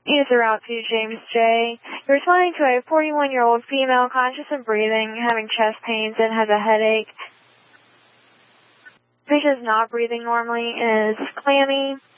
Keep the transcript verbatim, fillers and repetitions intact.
User out to James J. You're responding to a forty-one-year-old female conscious and breathing, having chest pains and has a headache. Patient's not breathing normally and is clammy.